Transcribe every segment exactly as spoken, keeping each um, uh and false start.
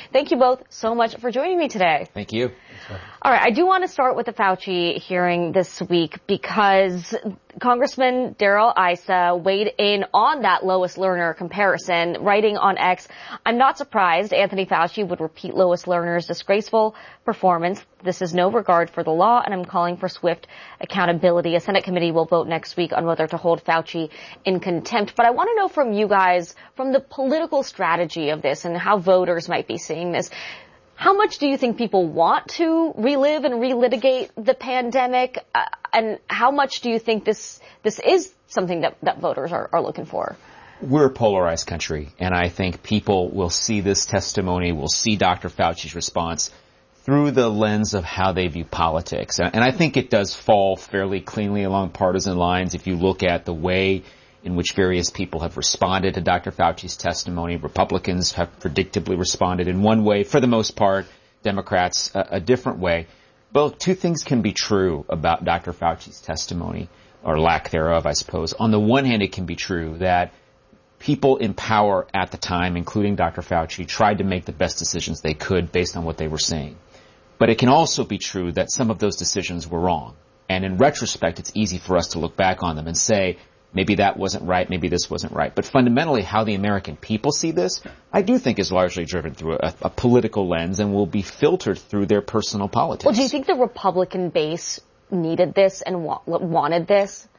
Thank you both so much for joining me today. Thank you. All right, I do want to start with the Fauci hearing this week because Congressman Darrell Issa weighed in on that Lois Lerner comparison, writing on X, "I'm not surprised Anthony Fauci would repeat Lois Lerner's disgraceful performance. This is no regard for the law, and I'm calling for swift accountability." A Senate committee will vote next week on whether to hold Fauci in contempt. But I want to know from you guys, from the political strategy of this and how voters might be seeing this, how much do you think people want to relive and relitigate the pandemic? Uh, and how much do you think this this is something that, that voters are, are looking for? We're a polarized country, and I think people will see this testimony, will see Doctor Fauci's response through the lens of how they view politics. And I think it does fall fairly cleanly along partisan lines if you look at the way in which various people have responded to Doctor Fauci's testimony. Republicans have predictably responded in one way, for the most part, Democrats a, a different way. But two things can be true about Doctor Fauci's testimony, or lack thereof, I suppose. On the one hand, it can be true that people in power at the time, including Doctor Fauci, tried to make the best decisions they could based on what they were saying. But it can also be true that some of those decisions were wrong. And in retrospect, it's easy for us to look back on them and say, maybe that wasn't right, maybe this wasn't right. But fundamentally, how the American people see this, I do think is largely driven through a, a political lens and will be filtered through their personal politics. Well, do you think the Republican base needed this and wa- wanted this?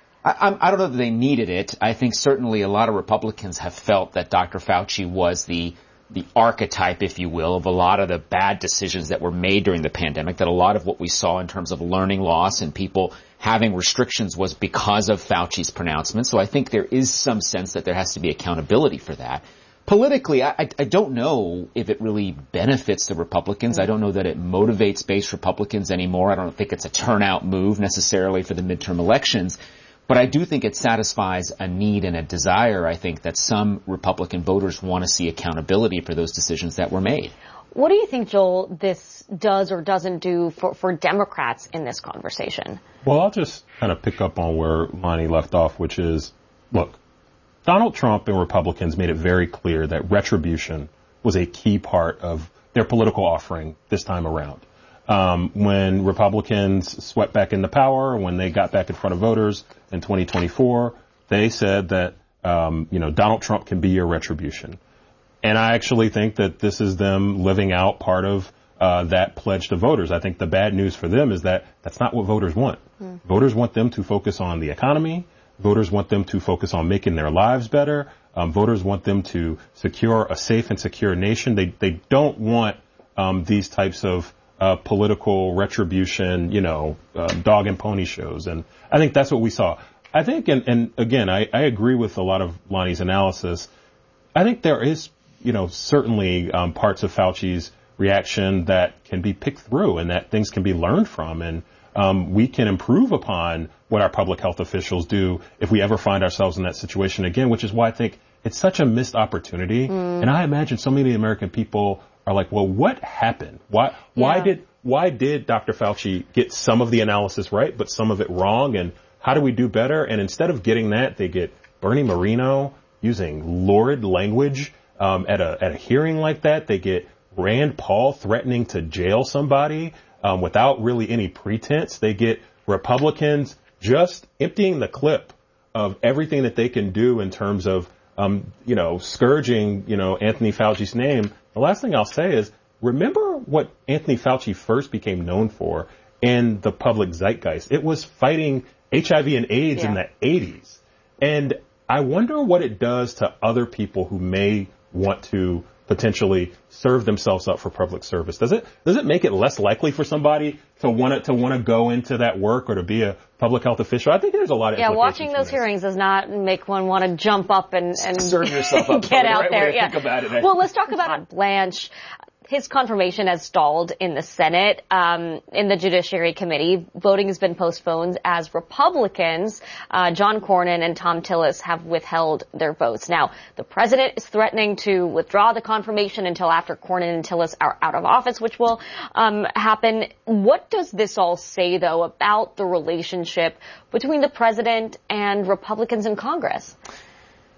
I, I don't know that they needed it. I think certainly a lot of Republicans have felt that Doctor Fauci was the the archetype, if you will, of a lot of the bad decisions that were made during the pandemic, that a lot of what we saw in terms of learning loss and people having restrictions was because of Fauci's pronouncements. So I think there is some sense that there has to be accountability for that. Politically, I, I, I don't know if it really benefits the Republicans. I don't know that it motivates base Republicans anymore. I don't think it's a turnout move necessarily for the midterm elections. But I do think it satisfies a need and a desire, I think, that some Republican voters want to see accountability for those decisions that were made. What do you think, Joel, this does or doesn't do for, for Democrats in this conversation? Well, I'll just kind of pick up on where Lonnie left off, which is, look, Donald Trump and Republicans made it very clear that retribution was a key part of their political offering this time around. Um, when Republicans swept back into power, when they got back in front of voters in twenty twenty-four, they said that, um, you know, Donald Trump can be your retribution. And I actually think that this is them living out part of uh, that pledge to voters. I think the bad news for them is that that's not what voters want. Mm. Voters want them to focus on the economy. Voters want them to focus on making their lives better. Um, voters want them to secure a safe and secure nation. They they don't want um, these types of Uh, political retribution, you know, uh, dog and pony shows. And I think that's what we saw. I think, and, and again, I, I agree with a lot of Lonnie's analysis. I think there is, you know, certainly um, parts of Fauci's reaction that can be picked through and that things can be learned from. And um, we can improve upon what our public health officials do if we ever find ourselves in that situation again, which is why I think it's such a missed opportunity. Mm. And I imagine so many American people are like, well, what happened? Why, why yeah. did, why did Doctor Fauci get some of the analysis right, but some of it wrong? And how do we do better? And instead of getting that, they get Bernie Moreno using lurid language, um, at a, at a hearing like that. They get Rand Paul threatening to jail somebody, um, without really any pretense. They get Republicans just emptying the clip of everything that they can do in terms of, um, you know, scourging, you know, Anthony Fauci's name. The last thing I'll say is, remember what Anthony Fauci first became known for in the public zeitgeist. It was fighting H I V and AIDS yeah. in the eighties. And I wonder what it does to other people who may want to potentially serve themselves up for public service. Does it does it make it less likely for somebody to want to to want to go into that work or to be a public health official? I think there's a lot of yeah. Watching those hearings does not make one want to jump up and and serve yourself up. Get out right there. Way to yeah. think about it. Well, let's talk about Blanche. His confirmation has stalled in the Senate. Um, in the Judiciary Committee, voting has been postponed as Republicans, uh, John Cornyn and Thom Tillis, have withheld their votes. Now, the president is threatening to withdraw the confirmation until after Cornyn and Tillis are out of office, which will um, happen. What does this all say, though, about the relationship between the president and Republicans in Congress?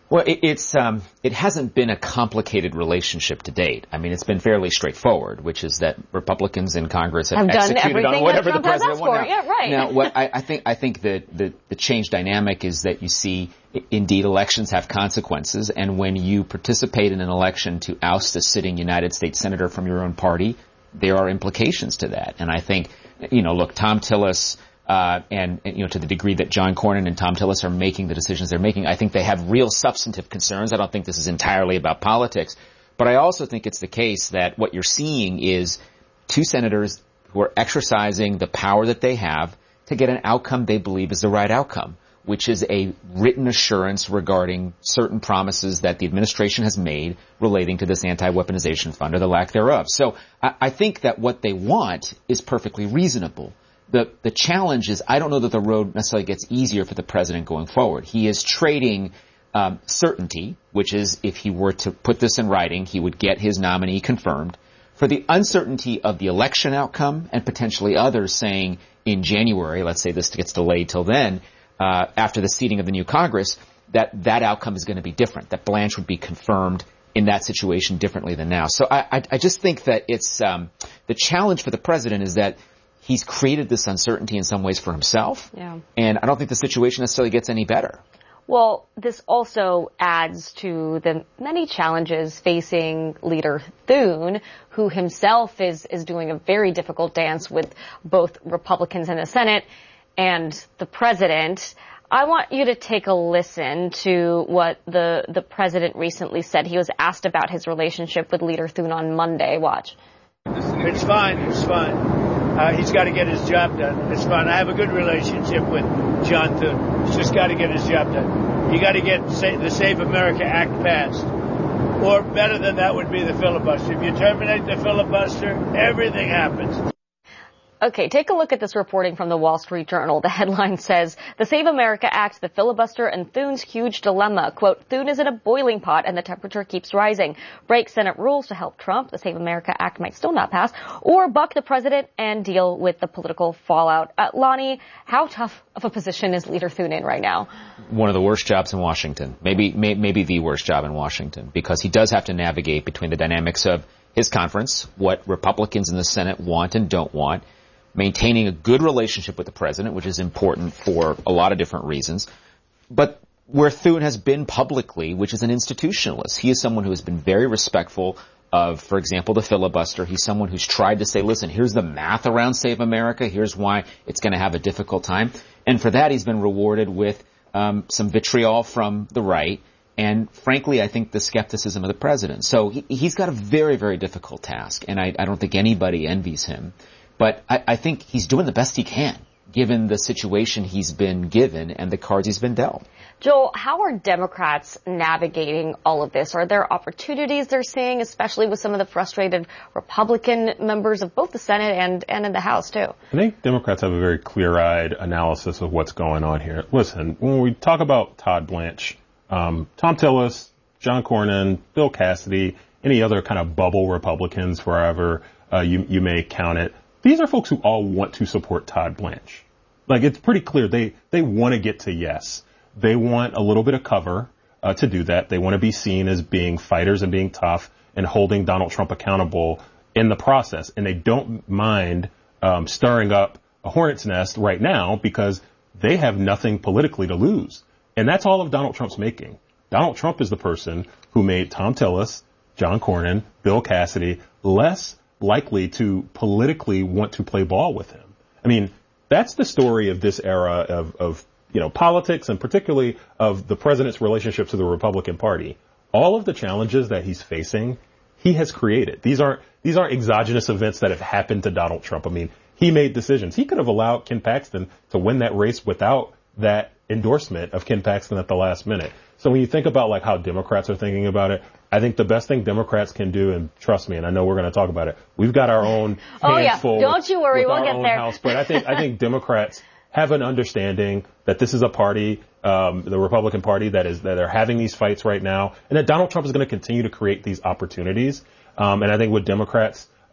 Well, it, it's um, it hasn't been a complicated relationship to date. I mean, it's been fairly straightforward, which is that Republicans in Congress have, have executed on whatever the president wanted. Now, yeah, right. now, what I, I think I think that the the change dynamic is that you see, indeed, elections have consequences, and when you participate in an election to oust a sitting United States senator from your own party, there are implications to that. And I think, you know, look, Thom Tillis. Uh, and, and, you know, to the degree that John Cornyn and Thom Tillis are making the decisions they're making, I think they have real substantive concerns. I don't think this is entirely about politics. But I also think it's the case that what you're seeing is two senators who are exercising the power that they have to get an outcome they believe is the right outcome, which is a written assurance regarding certain promises that the administration has made relating to this anti-weaponization fund or the lack thereof. So I, I think that what they want is perfectly reasonable. The, the challenge is I don't know that the road necessarily gets easier for the president going forward. He is trading um, certainty, which is if he were to put this in writing, he would get his nominee confirmed, for the uncertainty of the election outcome and potentially others saying in January, let's say this gets delayed till then, uh, after the seating of the new Congress, that that outcome is going to be different, that Blanche would be confirmed in that situation differently than now. So I, I, I just think that it's um, the challenge for the president is that he's created this uncertainty in some ways for himself, yeah. and I don't think the situation necessarily gets any better. Well, this also adds to the many challenges facing Leader Thune, who himself is, is doing a very difficult dance with both Republicans in the Senate and the president. I want you to take a listen to what the, the president recently said. He was asked about his relationship with Leader Thune on Monday. Watch. It's fine. It's fine. Uh, he's got to get his job done. It's fine. I have a good relationship with John Thune. He's just got to get his job done. You got to get sa- the Save America Act passed. Or better than that would be the filibuster. If you terminate the filibuster, everything happens. Okay, take a look at this reporting from the Wall Street Journal. The headline says, the Save America Act, the filibuster, and Thune's huge dilemma. Quote, Thune is in a boiling pot and the temperature keeps rising. Break Senate rules to help Trump. The Save America Act might still not pass. Or buck the president and deal with the political fallout. Uh, Lonnie, how tough of a position is Leader Thune in right now? One of the worst jobs in Washington. Maybe, may, maybe the worst job in Washington. Because he does have to navigate between the dynamics of his conference, what Republicans in the Senate want and don't want, maintaining a good relationship with the president, which is important for a lot of different reasons, but where Thune has been publicly, which is an institutionalist. He is someone who has been very respectful of, for example, the filibuster. He's someone who's tried to say, listen, here's the math around Save America. Here's why it's going to have a difficult time. And for that, he's been rewarded with um, some vitriol from the right. And frankly, I think the skepticism of the president. So he, he's got a very, very difficult task. And I, I don't think anybody envies him. But I, I think he's doing the best he can, given the situation he's been given and the cards he's been dealt. Joel, how are Democrats navigating all of this? Are there opportunities they're seeing, especially with some of the frustrated Republican members of both the Senate and, and in the House, too? I think Democrats have a very clear-eyed analysis of what's going on here. Listen, when we talk about Todd Blanche, um, Thom Tillis, John Cornyn, Bill Cassidy, any other kind of bubble Republicans, wherever uh, you, you may count it, these are folks who all want to support Todd Blanche. Like, it's pretty clear they, they want to get to yes. They want a little bit of cover uh, to do that. They want to be seen as being fighters and being tough and holding Donald Trump accountable in the process. And they don't mind um, stirring up a hornet's nest right now because they have nothing politically to lose. And that's all of Donald Trump's making. Donald Trump is the person who made Thom Tillis, John Cornyn, Bill Cassidy less likely to politically want to play ball with him. I mean, that's the story of this era of, of, you know, politics and particularly of the president's relationship to the Republican Party. All of the challenges that he's facing, he has created. These aren't, these aren't exogenous events that have happened to Donald Trump. I mean, he made decisions. He could have allowed Ken Paxton to win that race without that endorsement of Ken Paxton at the last minute. So when you think about like how Democrats are thinking about it, I think the best thing Democrats can do, and trust me, and I know we're going to talk about it, we've got our own oh, hands yeah. full. Don't you worry, we'll get there. House, but I think I think Democrats have an understanding that this is a party, um, the Republican Party, that is that are having these fights right now, and that Donald Trump is going to continue to create these opportunities. Um, and I think what Democrats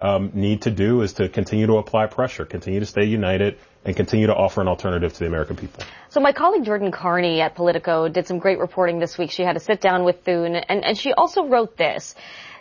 um, need to do is to continue to apply pressure, continue to stay united, and continue to offer an alternative to the American people. So my colleague Jordan Carney at Politico did some great reporting this week. She had a sit down with Thune, and, and she also wrote this.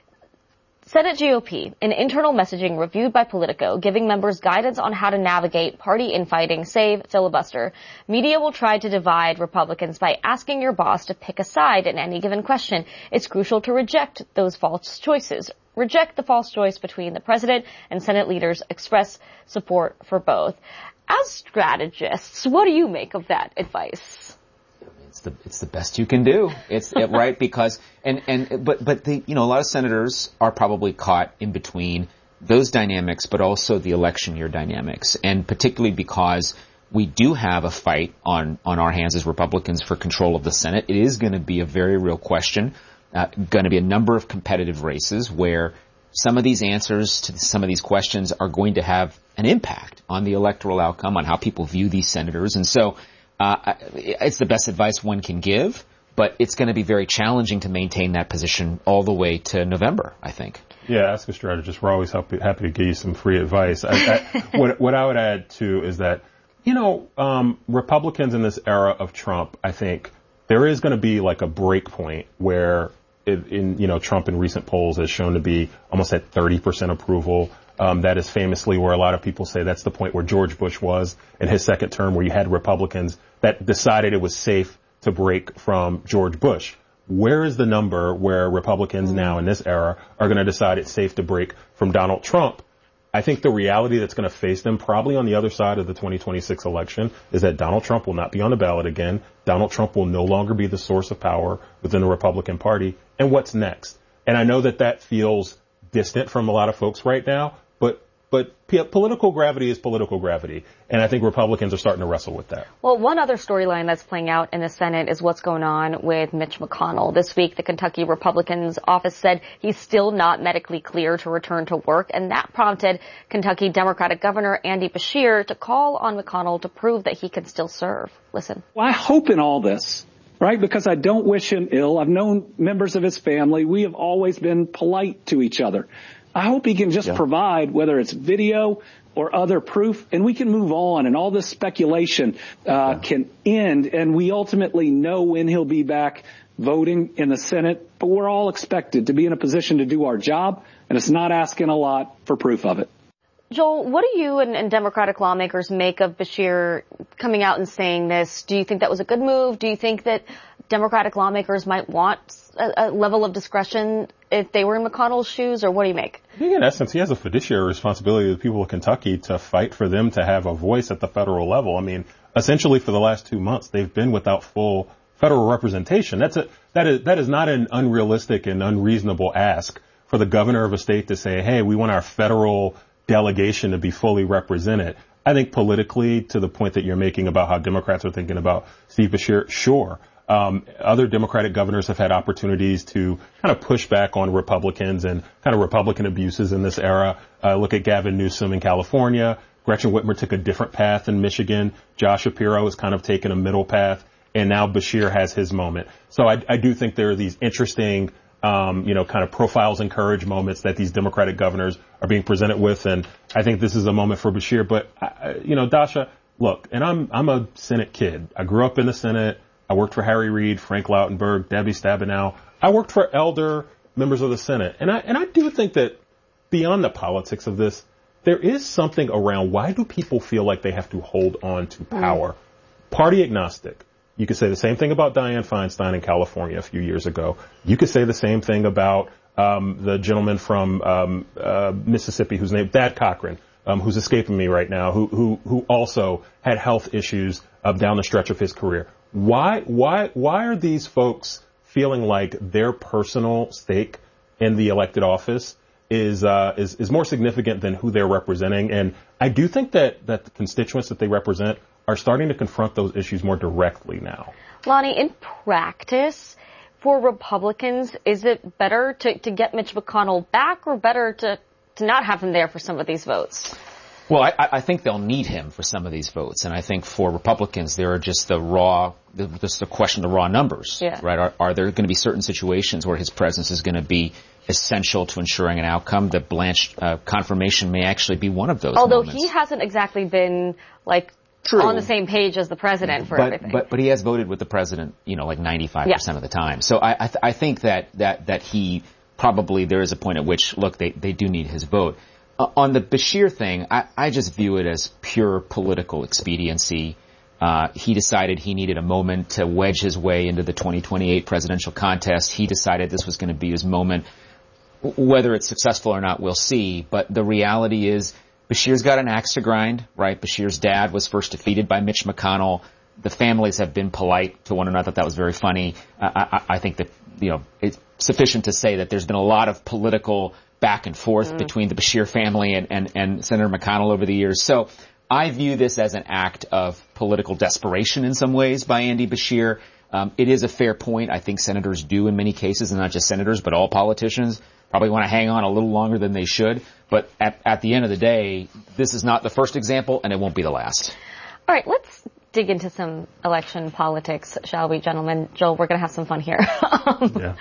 Senate G O P, an internal messaging reviewed by Politico, giving members guidance on how to navigate party infighting, save filibuster. Media will try to divide Republicans by asking your boss to pick a side in any given question. It's crucial to reject those false choices. Reject the false choice between the president and Senate leaders. Express support for both. As strategists, what do you make of that advice? It's the it's the best you can do. It's it, right because and and but but the you know a lot of senators are probably caught in between those dynamics, but also the election year dynamics, and particularly because we do have a fight on on our hands as Republicans for control of the Senate. It is going to be a very real question. Uh, going to be a number of competitive races where some of these answers to some of these questions are going to have an impact on the electoral outcome, on how people view these senators, and so. Uh, it's the best advice one can give, but it's going to be very challenging to maintain that position all the way to November, I think. Yeah, ask a strategist. We're always happy, happy to give you some free advice. I, I, what, what I would add, too, is that, you know, um, Republicans in this era of Trump, I think there is going to be like a break point where, it, in you know, Trump in recent polls has shown to be almost at thirty percent approval. Um, that is famously where a lot of people say that's the point where George Bush was in his second term, where you had Republicans that decided it was safe to break from George Bush. Where is the number where Republicans now in this era are going to decide it's safe to break from Donald Trump? I think the reality that's going to face them probably on the other side of the twenty twenty-six election is that Donald Trump will not be on the ballot again. Donald Trump will no longer be the source of power within the Republican Party. And what's next? And I know that that feels distant from a lot of folks right now, but But p- political gravity is political gravity, and I think Republicans are starting to wrestle with that. Well, one other storyline that's playing out in the Senate is what's going on with Mitch McConnell. This week, the Kentucky Republicans office said he's still not medically clear to return to work, and that prompted Kentucky Democratic Governor Andy Beshear to call on McConnell to prove that he can still serve. Listen. Well, I hope in all this, right, because I don't wish him ill. I've known members of his family. We have always been polite to each other. I hope he can just yeah. provide, whether it's video or other proof, and we can move on, and all this speculation uh, yeah. can end, and we ultimately know when he'll be back voting in the Senate. But we're all expected to be in a position to do our job, and it's not asking a lot for proof of it. Joel, what do you and, and Democratic lawmakers make of Beshear coming out and saying this? Do you think that was a good move? Do you think that Democratic lawmakers might want a, a level of discretion if they were in McConnell's shoes, or what do you make? I think in essence, he has a fiduciary responsibility to the people of Kentucky to fight for them to have a voice at the federal level. I mean, essentially for the last two months, they've been without full federal representation. That's a, that is, that is not an unrealistic and unreasonable ask for the governor of a state to say, hey, we want our federal delegation to be fully represented. I think politically, to the point that you're making about how Democrats are thinking about Steve Beshear, sure. Um, other Democratic governors have had opportunities to kind of push back on Republicans and kind of Republican abuses in this era. Uh, look at Gavin Newsom in California. Gretchen Whitmer took a different path in Michigan. Josh Shapiro has kind of taken a middle path. And now Beshear has his moment. So I, I do think there are these interesting, um, you know, kind of profiles and courage moments that these Democratic governors are being presented with. And I think this is a moment for Beshear. But, I, you know, Dasha, look, and I'm, I'm a Senate kid. I grew up in the Senate. I worked for Harry Reid, Frank Lautenberg, Debbie Stabenow. I worked for elder members of the Senate. And I, and I do think that beyond the politics of this, there is something around why do people feel like they have to hold on to power? Mm. Party agnostic. You could say the same thing about Dianne Feinstein in California a few years ago. You could say the same thing about um, the gentleman from um, uh, Mississippi who's named Thad Cochran, um, who's escaping me right now, who who who also had health issues uh, down the stretch of his career. Why why why are these folks feeling like their personal stake in the elected office is uh, is is more significant than who they're representing? And I do think that that the constituents that they represent are starting to confront those issues more directly now. Lonnie, in practice, for Republicans, is it better to, to get Mitch McConnell back or better to, to not have him there for some of these votes? Well, I, I think they'll need him for some of these votes, and I think for Republicans, there are just the raw, just the question of the raw numbers, yeah. right? Are, are there going to be certain situations where his presence is going to be essential to ensuring an outcome? The Blanche uh, confirmation may actually be one of those. Although moments. he hasn't exactly been like True. on the same page as the president for but, everything. But but he has voted with the president, you know, like ninety-five percent yeah. of the time. So I I, th- I think that that that he probably there is a point at which look they they do need his vote. Uh, on the Beshear thing, I, I just view it as pure political expediency. Uh, he decided he needed a moment to wedge his way into the twenty twenty-eight presidential contest. He decided this was going to be his moment. Whether it's successful or not, we'll see. But the reality is Beshear's got an axe to grind, right? Beshear's dad was first defeated by Mitch McConnell. The families have been polite to one another. That was very funny. I, I, I think that, you know, it's sufficient to say that there's been a lot of political back and forth mm. between the Beshear family and, and, and Senator McConnell over the years. So I view this as an act of political desperation in some ways by Andy Beshear. Um, it is a fair point. I think senators do in many cases, and not just senators, but all politicians probably want to hang on a little longer than they should. But at, at the end of the day, this is not the first example, and it won't be the last. All right, let's dig into some election politics, shall we, gentlemen? Joel, we're going to have some fun here. um, yeah.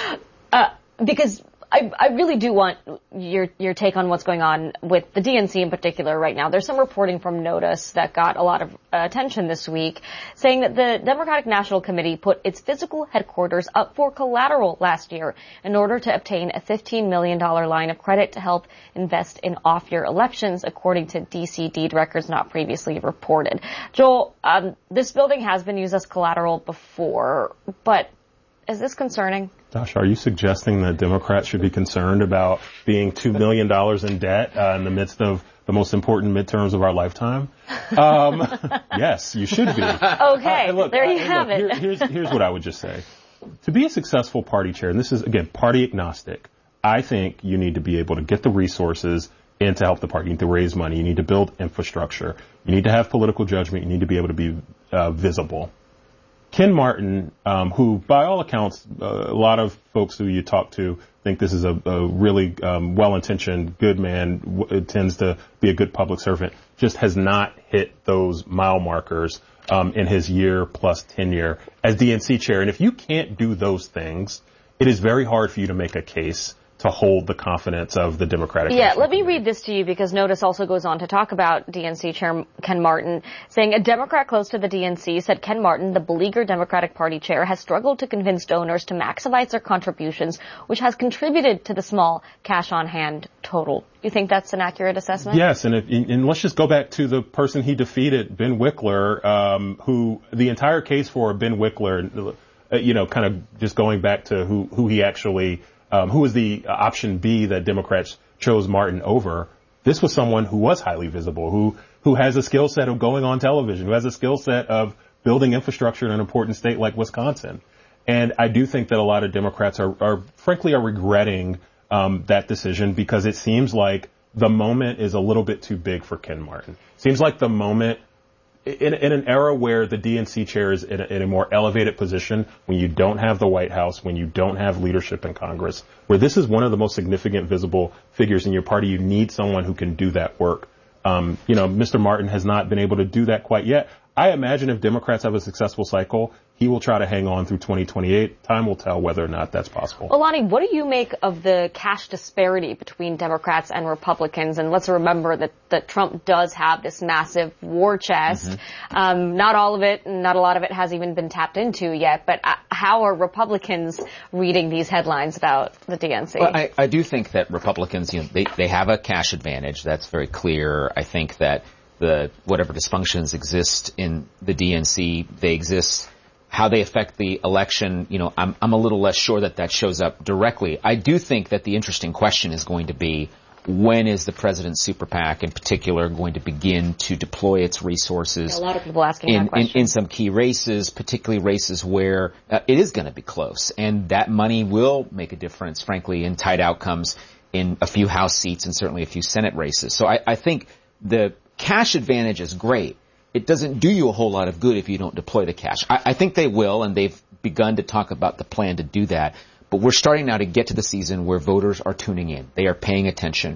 uh, because I, I really do want your your take on what's going on with the D N C in particular right now. There's some reporting from Notice that got a lot of uh, attention this week, saying that the Democratic National Committee put its physical headquarters up for collateral last year in order to obtain a fifteen million dollars line of credit to help invest in off-year elections, according to D C deed records not previously reported. Joel, um, this building has been used as collateral before, but is this concerning? Josh, are you suggesting that Democrats should be concerned about being two million dollars in debt uh, in the midst of the most important midterms of our lifetime? Um, yes, you should be. Okay, uh, look, there you uh, have look, it. Here, here's, here's what I would just say. To be a successful party chair, and this is, again, party agnostic, I think you need to be able to get the resources in to help the party. You need to raise money. You need to build infrastructure. You need to have political judgment. You need to be able to be uh, visible. Ken Martin, um, who, by all accounts, uh, a lot of folks who you talk to think this is a, a really um, well-intentioned, good man, w- tends to be a good public servant, just has not hit those mile markers um, in his year-plus tenure as D N C chair. And if you can't do those things, it is very hard for you to make a case to hold the confidence of the Democratic Yeah, National let me Committee. read this to you because Notice also goes on to talk about D N C Chair Ken Martin, saying a Democrat close to the D N C said Ken Martin, the beleaguered Democratic Party chair, has struggled to convince donors to maximize their contributions, which has contributed to the small cash-on-hand total. You think that's an accurate assessment? Yes, and, if, and let's just go back to the person he defeated, Ben Wickler, um, who the entire case for Ben Wickler, uh, you know, kind of just going back to who, who he actually Um, who was the uh, option B that Democrats chose Martin over. This was someone who was highly visible, who who has a skill set of going on television, who has a skill set of building infrastructure in an important state like Wisconsin. And I do think that a lot of Democrats are, are frankly, are regretting um, that decision because it seems like the moment is a little bit too big for Ken Martin. Seems like the moment In, in an era where the D N C chair is in a, in a more elevated position, when you don't have the White House, when you don't have leadership in Congress, where this is one of the most significant visible figures in your party, you need someone who can do that work. Um, you know, Mister Martin has not been able to do that quite yet. I imagine if Democrats have a successful cycle, he will try to hang on through twenty twenty-eight. Time will tell whether or not that's possible. Alani, what do you make of the cash disparity between Democrats and Republicans? And let's remember that, that Trump does have this massive war chest. Mm-hmm. Um, not all of it, not a lot of it has even been tapped into yet. But uh, how are Republicans reading these headlines about the D N C? Well, I, I do think that Republicans, you know, they, they have a cash advantage. That's very clear. I think that the whatever dysfunctions exist in the D N C, they exist. How they affect the election, you know, I'm, I'm a little less sure that that shows up directly. I do think that the interesting question is going to be, when is the president's super PAC in particular going to begin to deploy its resources? Yeah, a lot of people asking in, that question. In, in some key races, particularly races where uh, it is going to be close. And that money will make a difference, frankly, in tight outcomes in a few House seats and certainly a few Senate races. So I, I think the cash advantage is great. It doesn't do you a whole lot of good if you don't deploy the cash. I, I think they will, and they've begun to talk about the plan to do that. But we're starting now to get to the season where voters are tuning in. They are paying attention.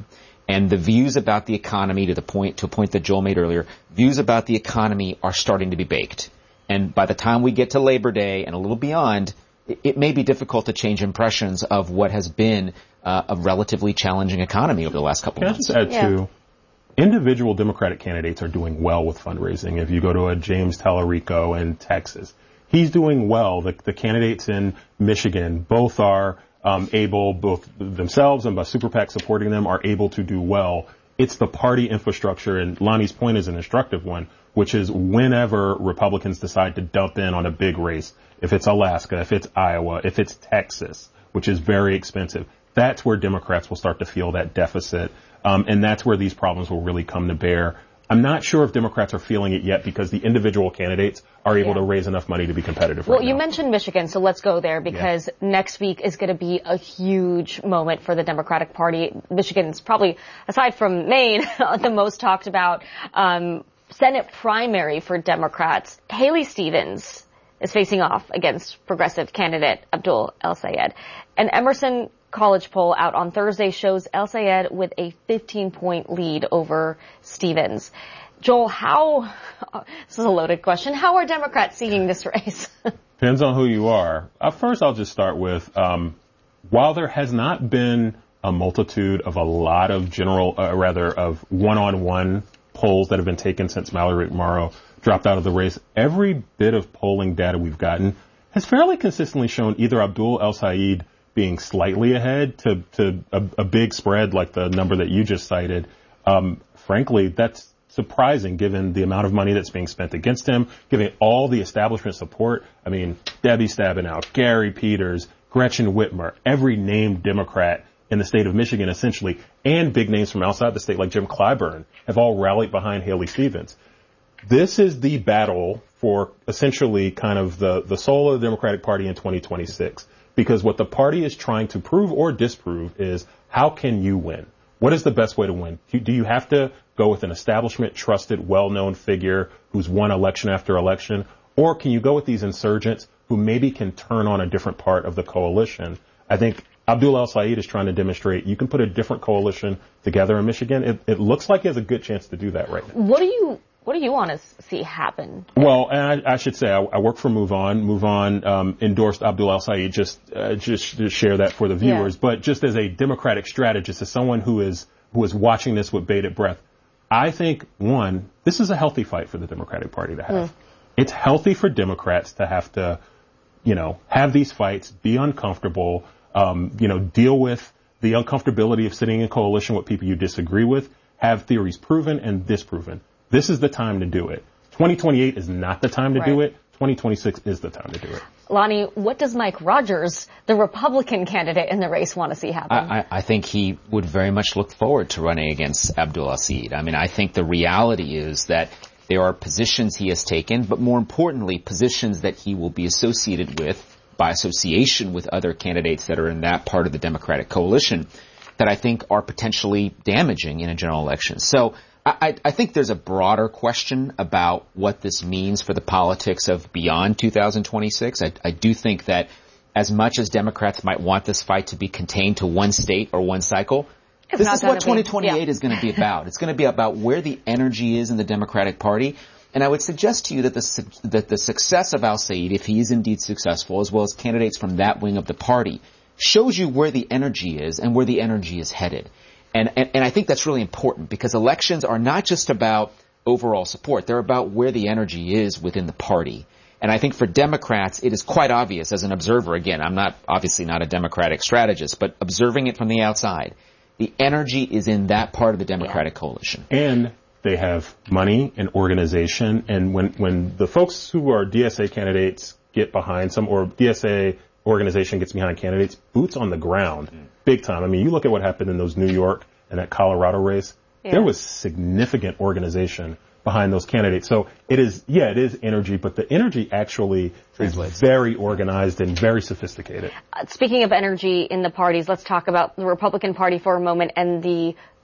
And the views about the economy, to the point, to a point that Joel made earlier, views about the economy are starting to be baked. And by the time we get to Labor Day and a little beyond, it, it may be difficult to change impressions of what has been uh, a relatively challenging economy over the last couple Can of months. Can I just add, yeah. too, individual Democratic candidates are doing well with fundraising. If you go to a James Tallarico in Texas, he's doing well. The, the candidates in Michigan both are um, able, both themselves and by Super PAC supporting them, are able to do well. It's the party infrastructure, and Lonnie's point is an instructive one, which is whenever Republicans decide to dump in on a big race, if it's Alaska, if it's Iowa, if it's Texas, which is very expensive, that's where Democrats will start to feel that deficit. Um, and that's where these problems will really come to bear. I'm not sure if Democrats are feeling it yet because the individual candidates are able yeah. to raise enough money to be competitive well, right now. Well, you mentioned Michigan, so let's go there because yeah. next week is going to be a huge moment for the Democratic Party. Michigan's probably, aside from Maine, the most talked about um, Senate primary for Democrats. Haley Stevens is facing off against progressive candidate Abdul El-Sayed. An Emerson College poll out on Thursday shows El-Sayed with a fifteen-point lead over Stevens. Joel, how, this is a loaded question, how are Democrats seeing this race? Depends on who you are. Uh, first, I'll just start with, um, while there has not been a multitude of a lot of general, uh, rather, of one-on-one polls that have been taken since Mallory McMorrow dropped out of the race, every bit of polling data we've gotten has fairly consistently shown either Abdul El-Sayed being slightly ahead to, to a, a big spread like the number that you just cited. Um, frankly, that's surprising given the amount of money that's being spent against him, given all the establishment support. I mean, Debbie Stabenow, Gary Peters, Gretchen Whitmer, every named Democrat in the state of Michigan, essentially, and big names from outside the state like Jim Clyburn have all rallied behind Haley Stevens. This is the battle for essentially kind of the, the soul of the Democratic Party in twenty twenty-six. Because what the party is trying to prove or disprove is how can you win? What is the best way to win? Do you have to go with an establishment, trusted, well-known figure who's won election after election? Or can you go with these insurgents who maybe can turn on a different part of the coalition? I think Abdul El-Sayed is trying to demonstrate you can put a different coalition together in Michigan. It, it looks like he has a good chance to do that right now. What do you What do you want to see happen? Well, and I, I should say I, I work for Move On. Move On um, endorsed Abdul El-Sayed. Just, uh, just to share that for the viewers. Yeah. But just as a Democratic strategist, as someone who is who is watching this with bated breath, I think one, this is a healthy fight for the Democratic Party to have. Mm. It's healthy for Democrats to have to, you know, have these fights, be uncomfortable, um, you know, deal with the uncomfortability of sitting in coalition with people you disagree with, have theories proven and disproven. This is the time to do it. twenty twenty-eight is not the time to right. do it. twenty twenty-six is the time to do it. Lonnie, what does Mike Rogers, the Republican candidate in the race, want to see happen? I, I think he would very much look forward to running against Abdul El-Sayed. I mean, I think the reality is that there are positions he has taken, but more importantly, positions that he will be associated with by association with other candidates that are in that part of the Democratic coalition that I think are potentially damaging in a general election. So I, I think there's a broader question about what this means for the politics of beyond two thousand twenty-six. I, I do think that as much as Democrats might want this fight to be contained to one state or one cycle, it's this is what twenty twenty-eight yeah. is going to be about. It's going to be about where the energy is in the Democratic Party. And I would suggest to you that the, that the success of El-Sayed, if he is indeed successful, as well as candidates from that wing of the party, shows you where the energy is and where the energy is headed. And, and, and I think that's really important because elections are not just about overall support. They're about where the energy is within the party. And I think for Democrats, it is quite obvious as an observer. Again, I'm not, obviously not a Democratic strategist, but observing it from the outside, the energy is in that part of the Democratic yeah. coalition. And they have money and organization. And when, when the folks who are D S A candidates get behind some, or D S A organization gets behind candidates, boots on the ground, mm. big time. I mean, you look at what happened in those New York and that Colorado race, yeah. there was significant organization behind those candidates. So it is, yeah, it is energy, but the energy actually is very organized and very sophisticated. Uh, speaking of energy in the parties, let's talk about the Republican Party for a moment and the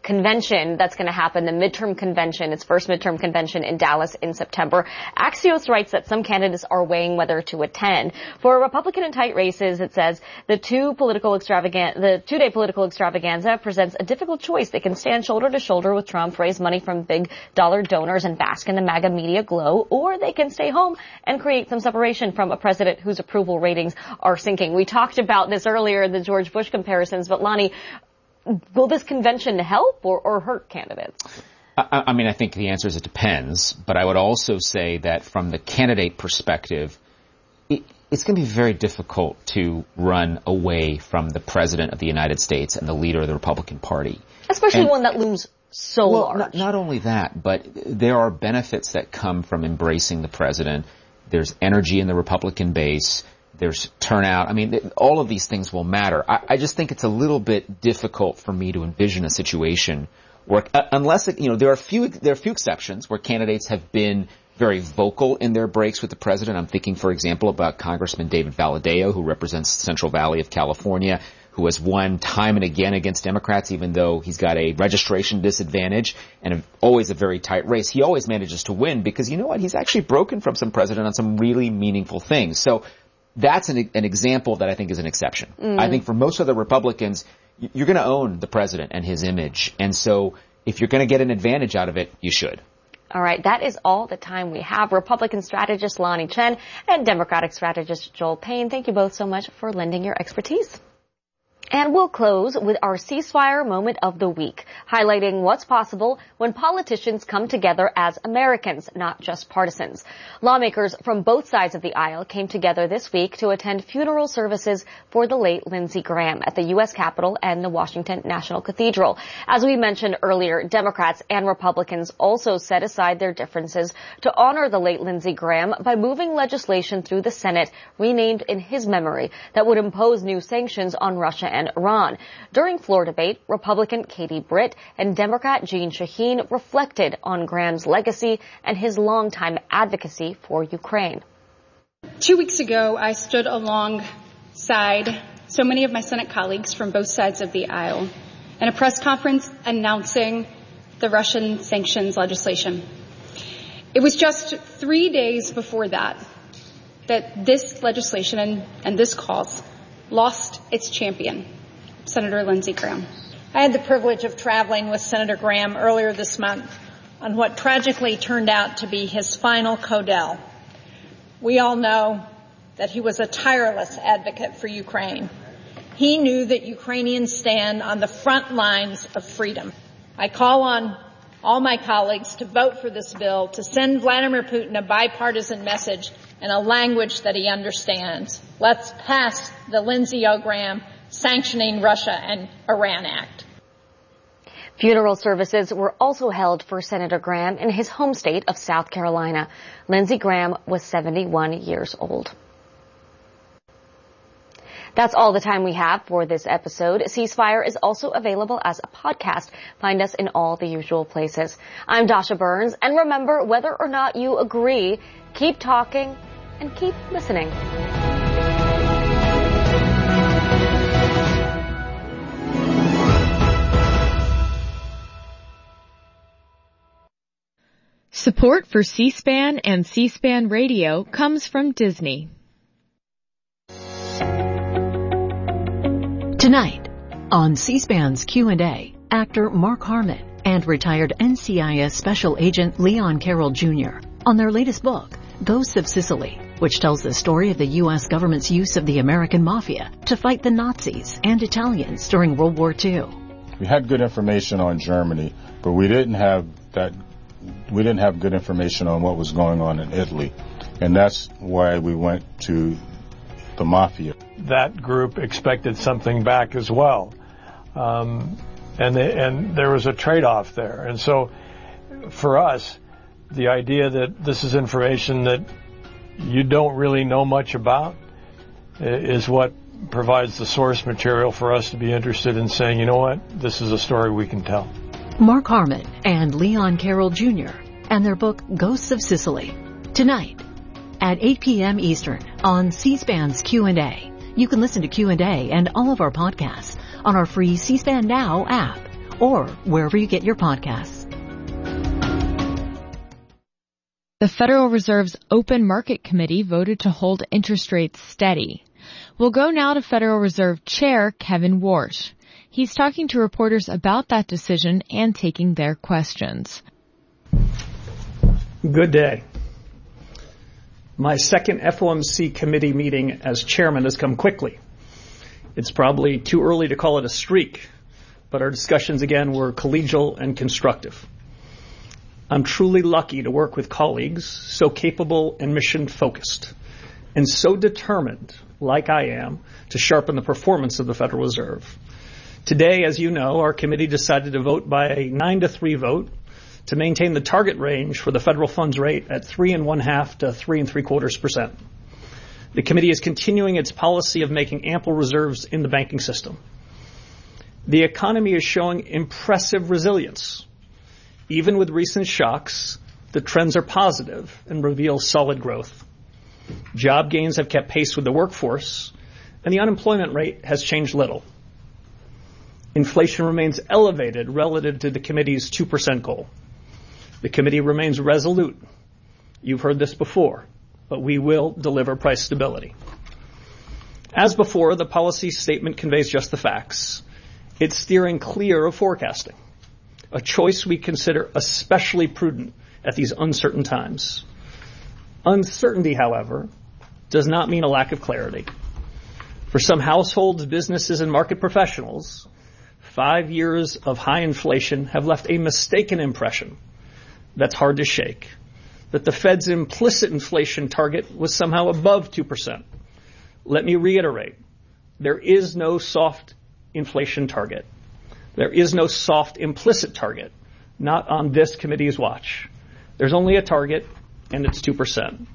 convention that's going to happen, the midterm convention, its first midterm convention in Dallas in September. Axios writes that some candidates are weighing whether to attend. For Republican and tight races, it says the two political extravaganza, the two-day political extravaganza presents a difficult choice. They can stand shoulder to shoulder with Trump, raise money from big dollar donors, and bask in the MAGA media glow, or they can stay home and create some separation from a president whose approval ratings are sinking. We talked about this earlier in the George Bush comparisons, but Lonnie, will this convention help or, or hurt candidates? I, I mean, I think the answer is it depends, but I would also say that from the candidate perspective, it, it's going to be very difficult to run away from the president of the United States and the leader of the Republican Party. Especially and, one that looms so well, large. Not, not only that, but there are benefits that come from embracing the president. There's energy in the Republican base. There's turnout. I mean, all of these things will matter. I, I just think it's a little bit difficult for me to envision a situation where, uh, unless it, you know, there are few, there are few exceptions where candidates have been very vocal in their breaks with the president. I'm thinking, for example, about Congressman David Valadao, who represents the Central Valley of California, who has won time and again against Democrats, even though he's got a registration disadvantage and a, always a very tight race. He always manages to win because, you know what, he's actually broken from some president on some really meaningful things. So that's an, an example that I think is an exception. Mm. I think for most of the Republicans, you're going to own the president and his image. And so if you're going to get an advantage out of it, you should. All right, that is all the time we have. Republican strategist Lanhee Chen and Democratic strategist Joel Payne, thank you both so much for lending your expertise. And we'll close with our ceasefire moment of the week, highlighting what's possible when politicians come together as Americans, not just partisans. Lawmakers from both sides of the aisle came together this week to attend funeral services for the late Lindsey Graham at the U S Capitol and the Washington National Cathedral. As we mentioned earlier, Democrats and Republicans also set aside their differences to honor the late Lindsey Graham by moving legislation through the Senate renamed in his memory that would impose new sanctions on Russia and Iran. During floor debate, Republican Katie Britt and Democrat Jeanne Shaheen reflected on Graham's legacy and his longtime advocacy for Ukraine. Two weeks ago, I stood alongside so many of my Senate colleagues from both sides of the aisle in a press conference announcing the Russian sanctions legislation. It was just three days before that that this legislation and, and this cause lost its champion, Senator Lindsey Graham. I had the privilege of traveling with Senator Graham earlier this month on what tragically turned out to be his final codel. We all know that he was a tireless advocate for Ukraine. He knew that Ukrainians stand on the front lines of freedom. I call on all my colleagues to vote for this bill to send Vladimir Putin a bipartisan message in a language that he understands. Let's pass the Lindsey O. Graham Sanctioning Russia and Iran Act. Funeral services were also held for Senator Graham in his home state of South Carolina. Lindsey Graham was seventy-one years old. That's all the time we have for this episode. Ceasefire is also available as a podcast. Find us in all the usual places. I'm Dasha Burns, and remember, whether or not you agree, keep talking and keep listening. Support for C-SPAN and C-SPAN Radio comes from Disney. Tonight, on C-SPAN's Q and A, actor Mark Harmon and retired N C I S Special Agent Leon Carroll Junior on their latest book, Ghosts of Sicily, which tells the story of the U S government's use of the American Mafia to fight the Nazis and Italians during World War Two. We had good information on Germany, but we didn't have that we didn't have good information on what was going on in Italy. And that's why we went to the Mafia. That group expected something back as well. Um, and, they, and there was a trade-off there. And so for us, the idea that this is information that you don't really know much about is what provides the source material for us to be interested in saying, you know what, this is a story we can tell. Mark Harmon and Leon Carroll Junior and their book Ghosts of Sicily. Tonight at eight p.m. Eastern on C-SPAN's Q and A. You can listen to Q and A and all of our podcasts on our free C-SPAN Now app or wherever you get your podcasts. The Federal Reserve's Open Market Committee voted to hold interest rates steady. We'll go now to Federal Reserve Chair Kevin Warsh. He's talking to reporters about that decision and taking their questions. Good day. My second F O M C committee meeting as chairman has come quickly. It's probably too early to call it a streak, but our discussions again were collegial and constructive. I'm truly lucky to work with colleagues so capable and mission-focused, and so determined, like I am, to sharpen the performance of the Federal Reserve. Today, as you know, our committee decided to vote by a nine to three vote to maintain the target range for the federal funds rate at three and one half to three and three quarters percent. The committee is continuing its policy of making ample reserves in the banking system. The economy is showing impressive resilience. Even with recent shocks, the trends are positive and reveal solid growth. Job gains have kept pace with the workforce, and the unemployment rate has changed little. Inflation remains elevated relative to the committee's two percent goal. The committee remains resolute. You've heard this before, but we will deliver price stability. As before, the policy statement conveys just the facts. It's steering clear of forecasting, a choice we consider especially prudent at these uncertain times. Uncertainty, however, does not mean a lack of clarity. For some households, businesses, and market professionals, five years of high inflation have left a mistaken impression that's hard to shake, that the Fed's implicit inflation target was somehow above two percent. Let me reiterate, there is no soft inflation target. There is no soft implicit target, not on this committee's watch. There's only a target, and it's two percent.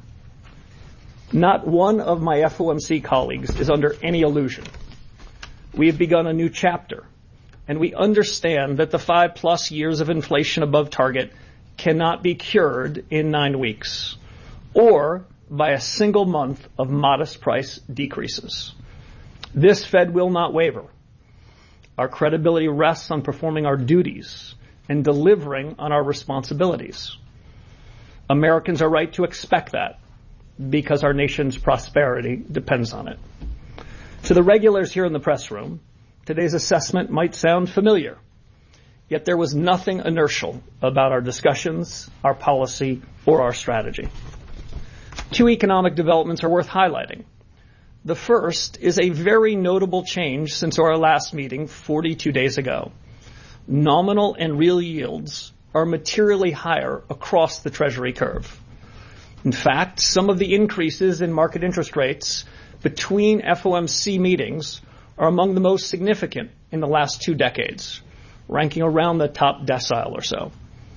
Not one of my F O M C colleagues is under any illusion. We have begun a new chapter, and we understand that the five plus years of inflation above target cannot be cured in nine weeks or by a single month of modest price decreases. This Fed will not waver. Our credibility rests on performing our duties and delivering on our responsibilities. Americans are right to expect that because our nation's prosperity depends on it. To the regulars here in the press room, today's assessment might sound familiar, yet there was nothing inertial about our discussions, our policy, or our strategy. Two economic developments are worth highlighting. The first is a very notable change since our last meeting forty-two days ago. Nominal and real yields are materially higher across the Treasury curve. In fact, some of the increases in market interest rates between F O M C meetings are among the most significant in the last two decades, ranking around the top decile or so.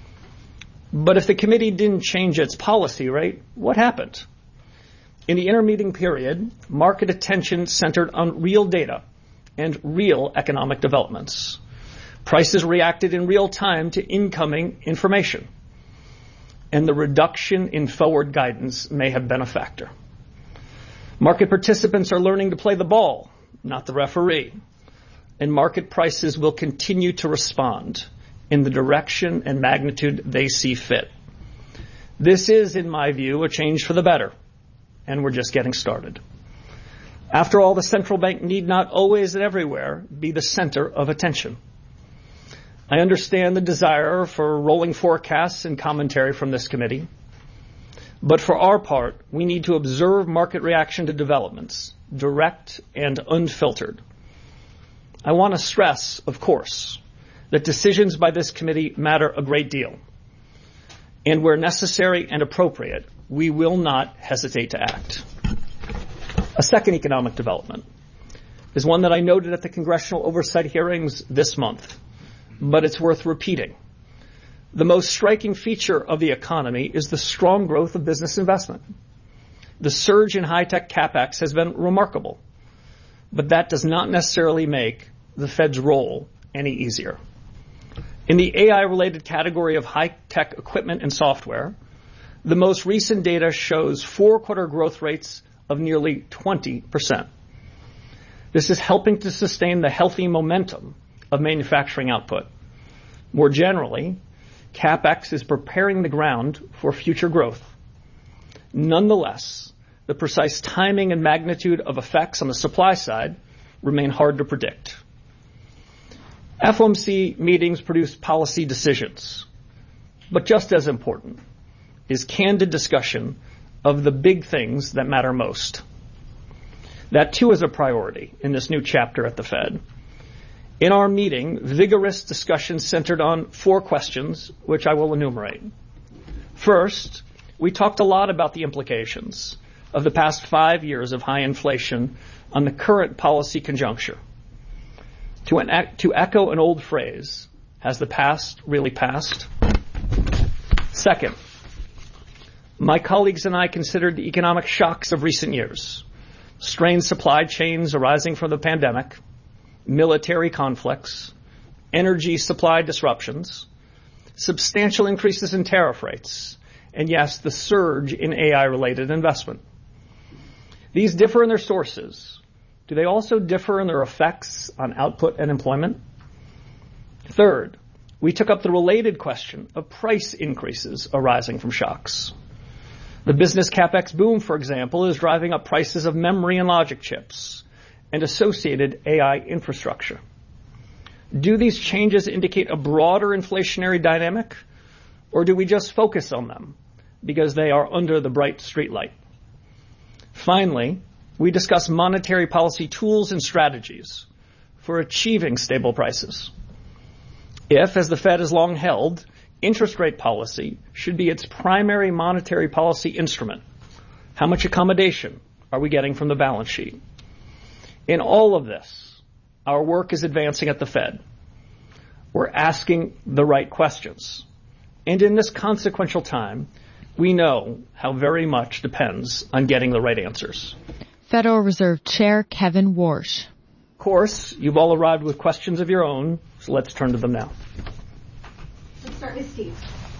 But if the committee didn't change its policy rate, what happened? In the intermeeting period, market attention centered on real data and real economic developments. Prices reacted in real time to incoming information, and the reduction in forward guidance may have been a factor. Market participants are learning to play the ball, not the referee, and market prices will continue to respond in the direction and magnitude they see fit. This is, in my view, a change for the better, and we're just getting started. After all, the central bank need not always and everywhere be the center of attention. I understand the desire for rolling forecasts and commentary from this committee, but for our part, we need to observe market reaction to developments, direct and unfiltered. I want to stress, of course, that decisions by this committee matter a great deal, and where necessary and appropriate, we will not hesitate to act. A second economic development is one that I noted at the congressional oversight hearings this month, but it's worth repeating. The most striking feature of the economy is the strong growth of business investment. The surge in high-tech capex has been remarkable, but that does not necessarily make the Fed's role any easier. In the A I-related category of high-tech equipment and software, the most recent data shows four-quarter growth rates of nearly twenty percent. This is helping to sustain the healthy momentum of manufacturing output, More generally, CapEx is preparing the ground for future growth. Nonetheless, the precise timing and magnitude of effects on the supply side remain hard to predict. F O M C meetings produce policy decisions, but just as important is candid discussion of the big things that matter most. That too is a priority in this new chapter at the Fed. In our meeting, vigorous discussion centered on four questions, which I will enumerate. First, we talked a lot about the implications of the past five years of high inflation on the current policy conjuncture. To, an, to echo an old phrase, has the past really passed? Second, my colleagues and I considered the economic shocks of recent years, strained supply chains arising from the pandemic, military conflicts, energy supply disruptions, substantial increases in tariff rates, and yes, the surge in A I-related investment. These differ in their sources. Do they also differ in their effects on output and employment? Third, we took up the related question of price increases arising from shocks. The business CapEx boom, for example, is driving up prices of memory and logic chips and associated A I infrastructure. Do these changes indicate a broader inflationary dynamic, or do we just focus on them because they are under the bright streetlight? Finally, we discuss monetary policy tools and strategies for achieving stable prices. If, as the Fed has long held, interest rate policy should be its primary monetary policy instrument, how much accommodation are we getting from the balance sheet? In all of this, our work is advancing at the Fed. We're asking the right questions. And in this consequential time, we know how very much depends on getting the right answers. Federal Reserve Chair Kevin Warsh. Of course, you've all arrived with questions of your own, so let's turn to them now. Let's start with Steve.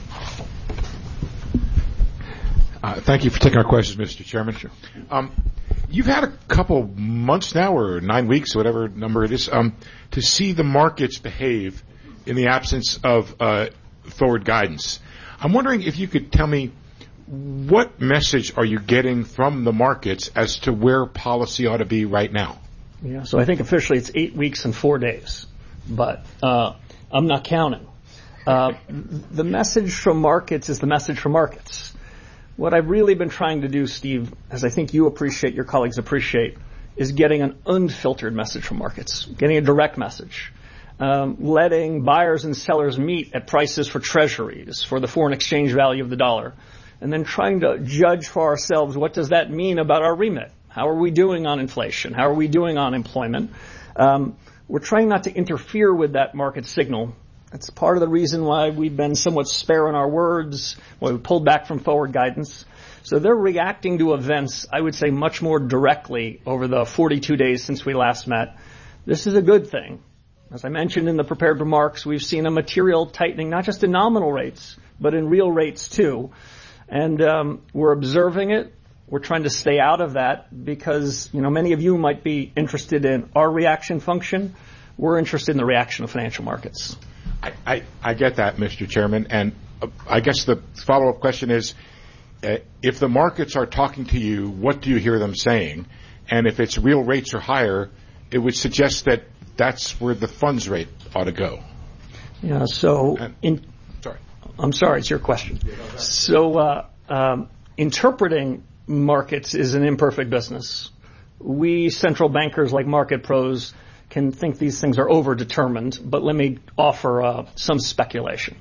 Uh, thank you for taking our questions, Mister Chairman. Sure. Um, you've had a couple months now, or nine weeks, or whatever number it is, um, to see the markets behave in the absence of uh, forward guidance. I'm wondering if you could tell me, what message are you getting from the markets as to where policy ought to be right now? Yeah, so I think officially it's eight weeks and four days, but uh, I'm not counting. Uh, the message from markets is the message from markets. What I've really been trying to do, Steve, as I think you appreciate, your colleagues appreciate, is getting an unfiltered message from markets, getting a direct message, um, letting buyers and sellers meet at prices for treasuries, for the foreign exchange value of the dollar, and then trying to judge for ourselves, what does that mean about our remit? How are we doing on inflation? How are we doing on employment? Um, we're trying not to interfere with that market signal. That's part of the reason why we've been somewhat spare in our words, why we pulled back from forward guidance. So they're reacting to events, I would say, much more directly over the forty-two days since we last met. This is a good thing. As I mentioned in the prepared remarks, we've seen a material tightening, not just in nominal rates, but in real rates too. And um, we're observing it. We're trying to stay out of that because, you know, many of you might be interested in our reaction function. We're interested in the reaction of financial markets. I, I, I get that, Mister Chairman. And uh, I guess the follow-up question is, uh, if the markets are talking to you, what do you hear them saying? And if its real rates are higher, it would suggest that that's where the funds rate ought to go. Yeah, so and, in, sorry. I'm sorry, it's your question. Yeah, so uh, um, interpreting markets is an imperfect business. We central bankers like market pros can think these things are overdetermined, but let me offer uh, some speculation.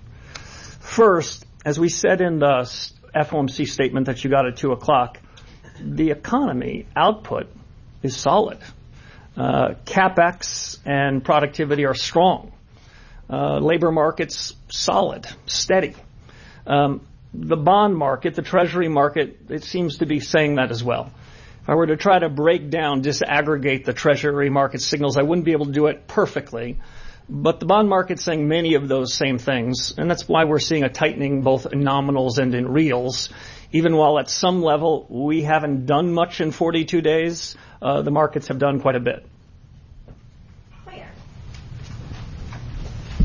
First, as we said in the F O M C statement that you got at two o'clock, the economy output is solid. Uh, CapEx and productivity are strong. Uh, labor market's solid, steady. Um, the bond market, the treasury market, it seems to be saying that as well. If I were to try to break down, disaggregate the treasury market signals, I wouldn't be able to do it perfectly. But the bond market's saying many of those same things, and that's why we're seeing a tightening both in nominals and in reals. Even while at some level we haven't done much in forty-two days, uh, the markets have done quite a bit.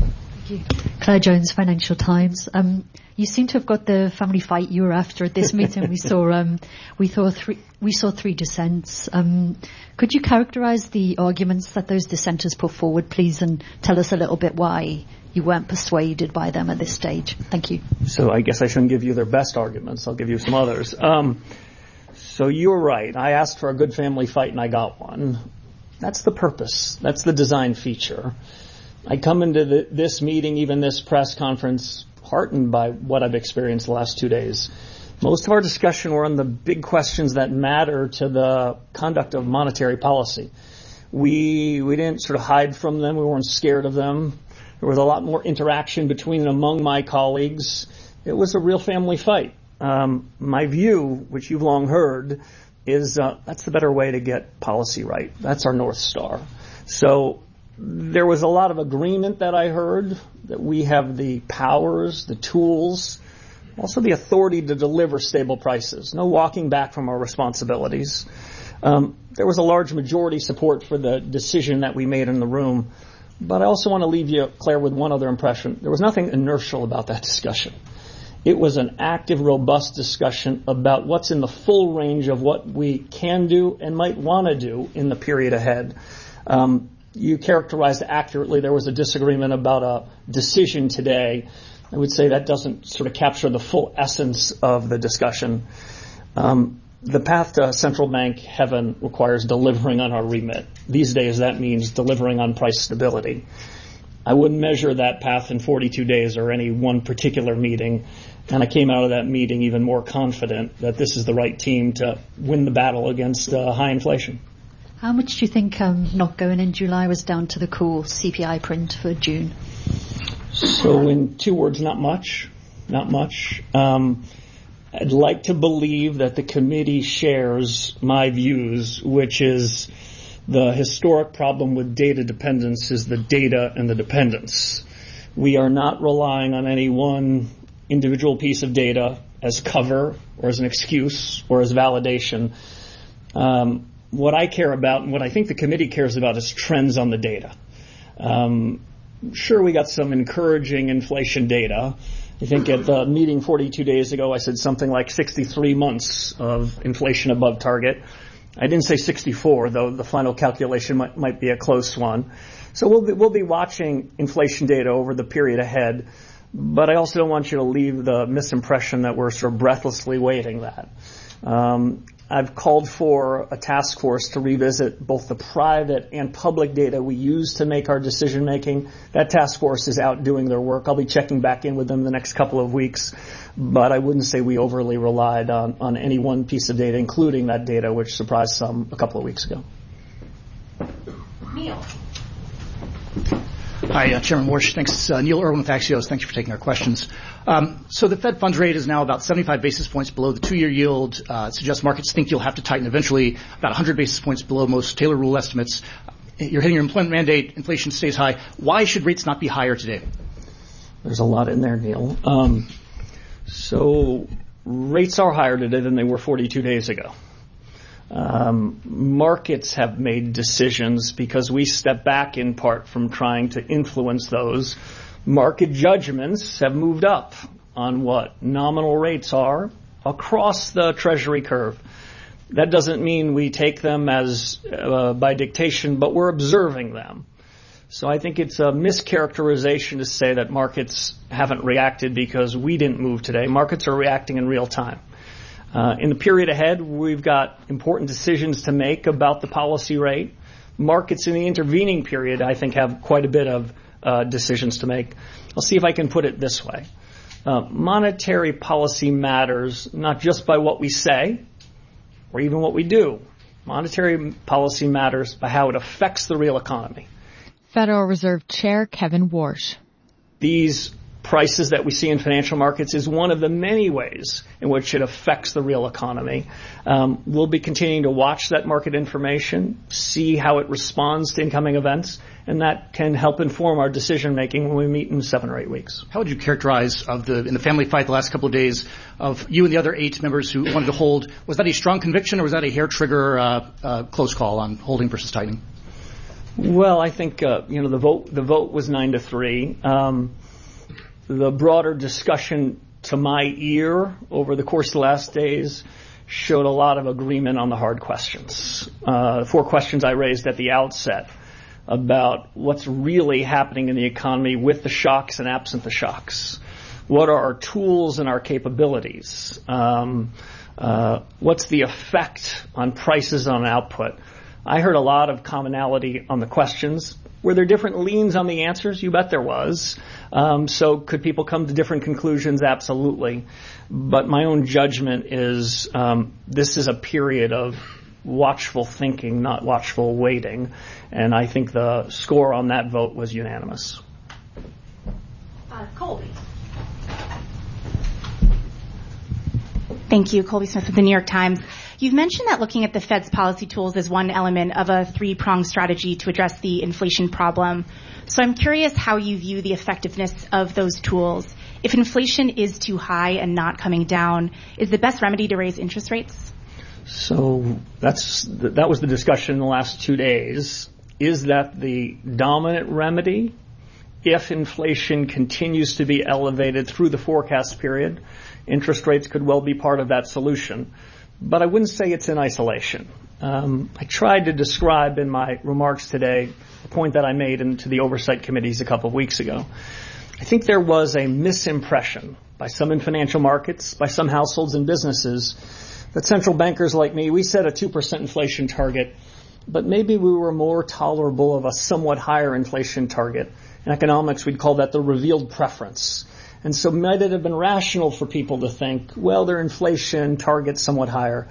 Thank you. Claire Jones, Financial Times. Um, you seem to have got the family fight you were after at this meeting. We saw um, we saw three we saw three dissents. Um, could you characterise the arguments that those dissenters put forward, please, and tell us a little bit why you weren't persuaded by them at this stage? Thank you. So I guess I shouldn't give you their best arguments. I'll give you some others. Um, so you're right. I asked for a good family fight and I got one. That's the purpose. That's the design feature. I come into the, this meeting, even this press conference, heartened by what I've experienced the last two days. Most of our discussion were on the big questions that matter to the conduct of monetary policy. We we didn't sort of hide from them. We weren't scared of them. There was a lot more interaction between and among my colleagues. It was a real family fight. Um, my view, which you've long heard, is uh, that's the better way to get policy right. That's our North Star. So there was a lot of agreement that I heard that we have the powers, the tools, also the authority to deliver stable prices. No walking back from our responsibilities. Um, there was a large majority support for the decision that we made in the room. But I also want to leave you, Claire, with one other impression. There was nothing inertial about that discussion. It was an active, robust discussion about what's in the full range of what we can do and might want to do in the period ahead. Um, you characterized accurately there was a disagreement about a decision today. I would say that doesn't sort of capture the full essence of the discussion. Um, the path to central bank heaven requires delivering on our remit. These days that means delivering on price stability. I wouldn't measure that path in forty-two days or any one particular meeting, and I came out of that meeting even more confident that this is the right team to win the battle against uh, high inflation. How much do you think um, not going in July was down to the core C P I print for June? So in two words, not much. Not much. Um, I'd like to believe that the committee shares my views, which is the historic problem with data dependence is the data and the dependence. We are not relying on any one individual piece of data as cover or as an excuse or as validation. Um, what I care about and what I think the committee cares about is trends on the data. Um, sure, we got some encouraging inflation data. I think at the meeting forty-two days ago, I said something like sixty-three months of inflation above target. I didn't say sixty-four, though the final calculation might, might be a close one. So we'll be, we'll be watching inflation data over the period ahead. But I also don't want you to leave the misimpression that we're sort of breathlessly waiting that. Um, I've called for a task force to revisit both the private and public data we use to make our decision making. That task force is out doing their work. I'll be checking back in with them the next couple of weeks, but I wouldn't say we overly relied on, on any one piece of data, including that data, which surprised some a couple of weeks ago. Neil. Hi, uh, Chairman Warsh. Thanks. Uh, Neil Irwin with Axios. Thanks for taking our questions. Um, so the Fed funds rate is now about seventy-five basis points below the two-year yield. Uh, it suggests markets think you'll have to tighten eventually, about one hundred basis points below most Taylor rule estimates. You're hitting your employment mandate. Inflation stays high. Why should rates not be higher today? There's a lot in there, Neil. Um, so rates are higher today than they were forty-two days ago. Um, markets have made decisions because we step back in part from trying to influence those. Market judgments have moved up on what nominal rates are across the Treasury curve. That doesn't mean we take them as uh, by dictation, but we're observing them. So I think it's a mischaracterization to say that markets haven't reacted because we didn't move today. Markets are reacting in real time. Uh, in the period ahead, we've got important decisions to make about the policy rate. Markets in the intervening period, I think, have quite a bit of uh, decisions to make. I'll see if I can put it this way. Uh, monetary policy matters not just by what we say or even what we do. Monetary policy matters by how it affects the real economy. Federal Reserve Chair Kevin Warsh. These prices that we see in financial markets is one of the many ways in which it affects the real economy. Um, we'll be continuing to watch that market information, see how it responds to incoming events, and that can help inform our decision making when we meet in seven or eight weeks. How would you characterize of the in the family fight the last couple of days of you and the other eight members who wanted to hold? Was that a strong conviction or was that a hair trigger uh, uh, close call on holding versus tightening? Well, I think uh, you know the vote the vote was nine to three. Um, the broader discussion to my ear over the course of the last days showed a lot of agreement on the hard questions. Uh, four questions I raised at the outset about what's really happening in the economy with the shocks and absent the shocks. What are our tools and our capabilities? Um, uh, what's the effect on prices on output? I heard a lot of commonality on the questions. Were there different leans on the answers? You bet there was. Um, so could people come to different conclusions? Absolutely. But my own judgment is um, this is a period of watchful thinking, not watchful waiting. And I think the score on that vote was unanimous. Uh, Colby. Thank you. Colby Smith with the New York Times. You've mentioned that looking at the Fed's policy tools is one element of a three-pronged strategy to address the inflation problem. So I'm curious how you view the effectiveness of those tools. If inflation is too high and not coming down, is the best remedy to raise interest rates? So that's that was the discussion in the last two days. Is that the dominant remedy if inflation continues to be elevated through the forecast period? Interest rates could well be part of that solution. But I wouldn't say it's in isolation. Um, I tried to describe in my remarks today the point that I made into the oversight committees a couple of weeks ago. I think there was a misimpression by some in financial markets, by some households and businesses, that central bankers like me, we set a two percent inflation target, but maybe we were more tolerable of a somewhat higher inflation target. In economics, we'd call that the revealed preference. And so might it have been rational for people to think, well, their inflation target's somewhat higher.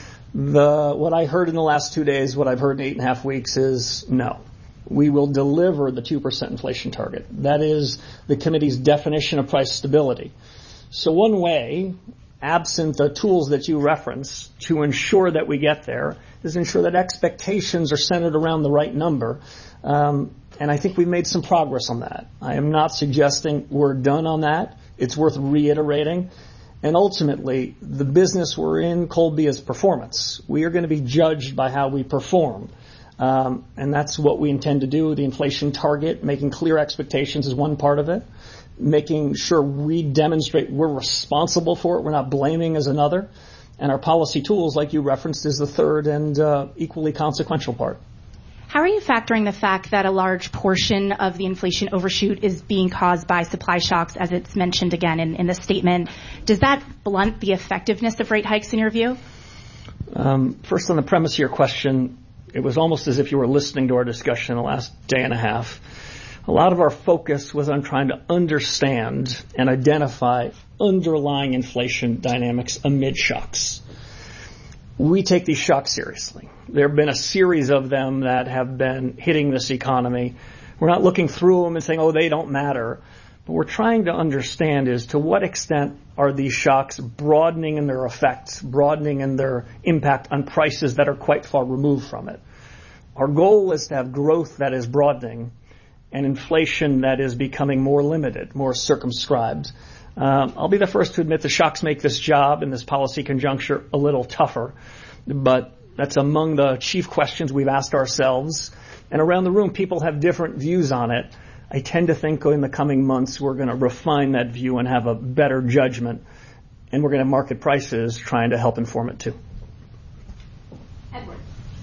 The, what I heard in the last two days, what I've heard in eight and a half weeks is no. We will deliver the two percent inflation target. That is the committee's definition of price stability. So one way, absent the tools that you reference, to ensure that we get there is ensure that expectations are centered around the right number. Um, And I think we've made some progress on that. I am not suggesting we're done on that. It's worth reiterating. And ultimately, the business we're in, Colby, is performance. We are going to be judged by how we perform. Um, and that's what we intend to do. The inflation target, making clear expectations is one part of it. Making sure we demonstrate we're responsible for it. We're not blaming is another. And our policy tools, like you referenced, is the third and uh, equally consequential part. How are you factoring the fact that a large portion of the inflation overshoot is being caused by supply shocks, as it's mentioned again in, in the statement? Does that blunt the effectiveness of rate hikes in your view? Um, first, on the premise of your question, it was almost as if you were listening to our discussion the last day and a half. A lot of our focus was on trying to understand and identify underlying inflation dynamics amid shocks. We take these shocks seriously. There have been a series of them that have been hitting this economy. We're not looking through them and saying, oh, they don't matter. But we're trying to understand is to what extent are these shocks broadening in their effects, broadening in their impact on prices that are quite far removed from it. Our goal is to have growth that is broadening and inflation that is becoming more limited, more circumscribed. Um, I'll be the first to admit the shocks make this job in this policy conjuncture a little tougher, but that's among the chief questions we've asked ourselves. And around the room, people have different views on it. I tend to think in the coming months we're going to refine that view and have a better judgment, and we're going to have market prices trying to help inform it too. Edward.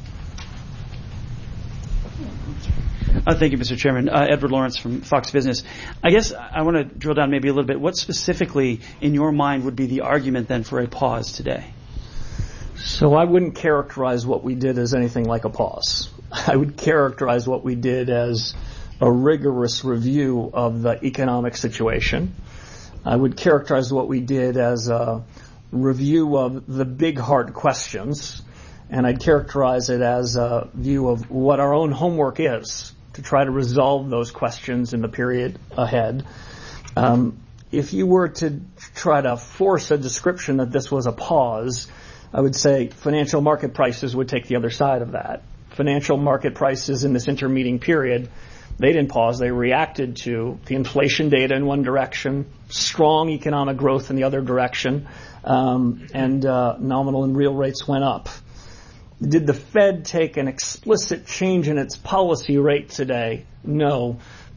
Uh, thank you, Mister Chairman. Uh, Edward Lawrence from Fox Business. I guess I want to drill down maybe a little bit. What specifically, in your mind, would be the argument then for a pause today? So I wouldn't characterize what we did as anything like a pause. I would characterize what we did as a rigorous review of the economic situation. I would characterize what we did as a review of the big hard questions, and I'd characterize it as a view of what our own homework is to try to resolve those questions in the period ahead. Um, if you were to try to force a description that this was a pause, I would say financial market prices would take the other side of that. Financial market prices in this intermeeting period, they didn't pause. They reacted to the inflation data in one direction, strong economic growth in the other direction, um, and uh, nominal and real rates went up. Did the Fed take an explicit change in its policy rate today? No.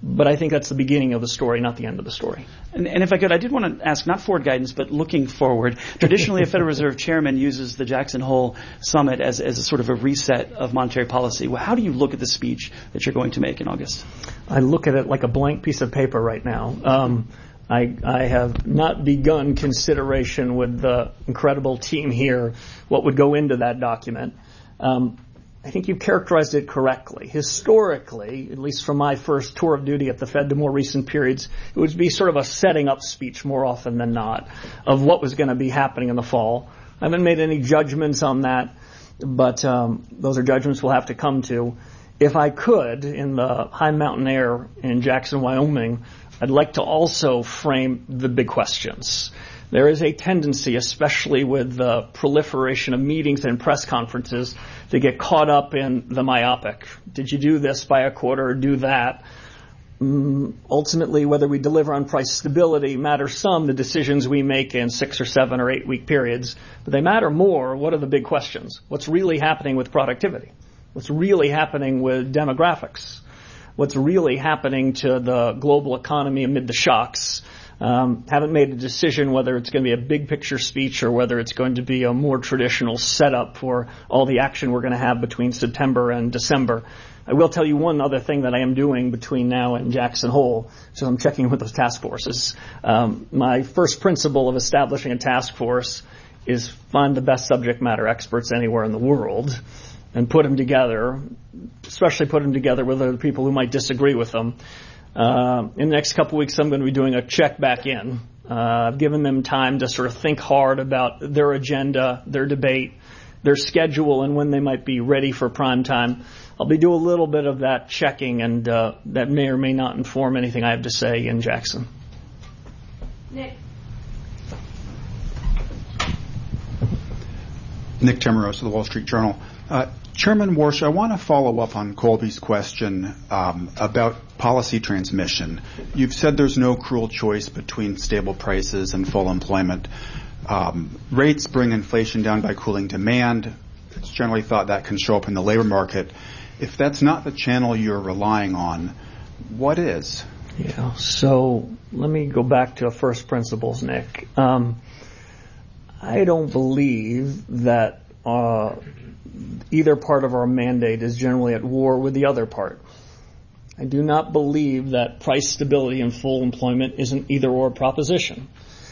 But I think that's the beginning of the story, not the end of the story. And, and if I could, I did want to ask, not forward guidance, but looking forward. Traditionally, a Federal Reserve chairman uses the Jackson Hole Summit as, as a sort of a reset of monetary policy. Well, how do you look at the speech that you're going to make in August? I look at it like a blank piece of paper right now. Um, I, I have not begun consideration with the incredible team here what would go into that document. Um, I think you've characterized it correctly. Historically, at least from my first tour of duty at the Fed to more recent periods, it would be sort of a setting up speech more often than not of what was going to be happening in the fall. I haven't made any judgments on that, but um, those are judgments we'll have to come to. If I could, in the high mountain air in Jackson, Wyoming, I'd like to also frame the big questions. There is a tendency, especially with the proliferation of meetings and press conferences, to get caught up in the myopic. Did you do this by a quarter or do that? Mm, ultimately, whether we deliver on price stability matters some, the decisions we make in six or seven or eight week periods. But they matter more, what are the big questions? What's really happening with productivity? What's really happening with demographics? What's really happening to the global economy amid the shocks? Um, haven't made a decision whether it's going to be a big picture speech or whether it's going to be a more traditional setup for all the action we're going to have between September and December. I will tell you one other thing that I am doing between now and Jackson Hole, so I'm checking with those task forces. Um, my first principle of establishing a task force is find the best subject matter experts anywhere in the world and put them together, especially put them together with other people who might disagree with them. Uh, in the next couple of weeks, I'm going to be doing a check back in. Uh, I've given them time to sort of think hard about their agenda, their debate, their schedule, and when they might be ready for prime time. I'll be doing a little bit of that checking, and uh, that may or may not inform anything I have to say in Jackson. Nick. Nick Timmeros of the Wall Street Journal. Uh, Chairman Warsh, I want to follow up on Colby's question um, about policy transmission. You've said there's no cruel choice between stable prices and full employment. Um, rates bring inflation down by cooling demand. It's generally thought that can show up in the labor market. If that's not the channel you're relying on, what is? Yeah, so let me go back to first principles, Nick. Um, I don't believe that uh, either part of our mandate is generally at war with the other part. I do not believe that price stability and full employment is an either-or proposition.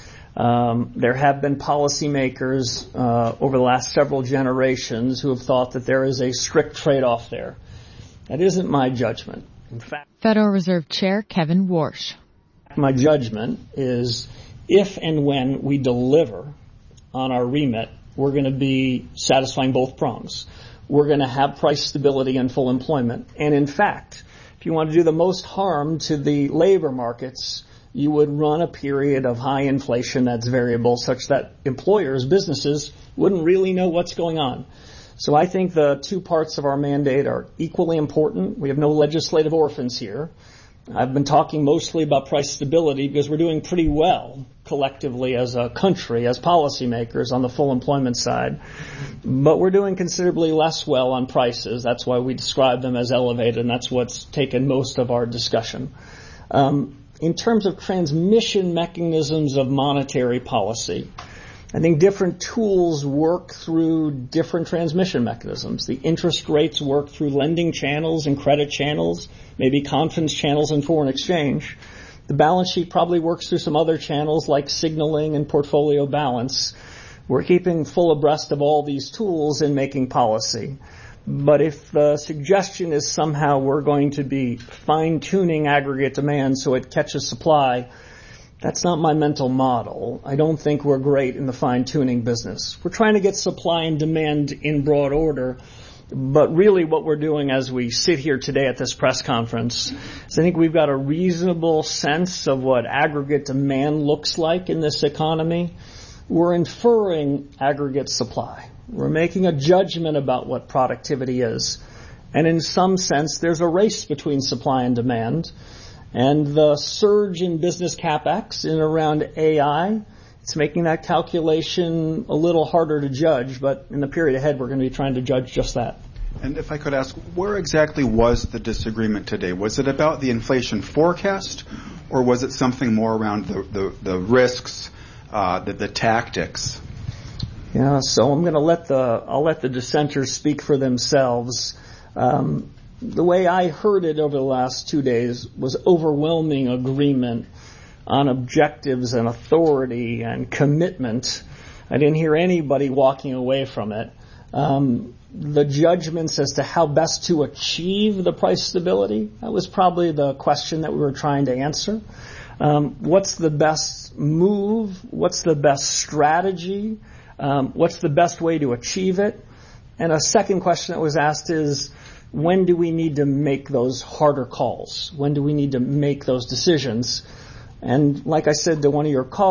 Um, there have been policymakers uh, over the last several generations who have thought that there is a strict trade-off there. That isn't my judgment. In fact, Federal Reserve Chair Kevin Warsh. My judgment is if and when we deliver on our remit, we're going to be satisfying both prongs. We're going to have price stability and full employment. And in fact, if you want to do the most harm to the labor markets, you would run a period of high inflation that's variable such that employers, businesses, wouldn't really know what's going on. So I think the two parts of our mandate are equally important. We have no legislative orphans here. I've been talking mostly about price stability because we're doing pretty well collectively as a country, as policymakers on the full employment side. But we're doing considerably less well on prices. That's why we describe them as elevated, and that's what's taken most of our discussion. Um, in terms of transmission mechanisms of monetary policy, I think different tools work through different transmission mechanisms. The interest rates work through lending channels and credit channels, maybe confidence channels and foreign exchange. The balance sheet probably works through some other channels like signaling and portfolio balance. We're keeping full abreast of all these tools in making policy. But if the suggestion is somehow we're going to be fine-tuning aggregate demand so it catches supply, that's not my mental model. I don't think we're great in the fine-tuning business. We're trying to get supply and demand in broad order, but really what we're doing as we sit here today at this press conference is I think we've got a reasonable sense of what aggregate demand looks like in this economy. We're inferring aggregate supply. We're making a judgment about what productivity is. And in some sense, there's a race between supply and demand. And the surge in business capex in around A I, it's making that calculation a little harder to judge, but in the period ahead, we're going to be trying to judge just that. And if I could ask, where exactly was the disagreement today? Was it about the inflation forecast, or was it something more around the, the, the risks, uh, the, the tactics? Yeah, so I'm going to let the I'll let the dissenters speak for themselves. Um, the way I heard it over the last two days was overwhelming agreement on objectives and authority and commitment. I didn't hear anybody walking away from it. Um, the judgments as to how best to achieve the price stability, that was probably the question that we were trying to answer. Um, what's the best move? What's the best strategy? Um, what's the best way to achieve it? And a second question that was asked is, when do we need to make those harder calls? When do we need to make those decisions? And like I said to one of your colleagues,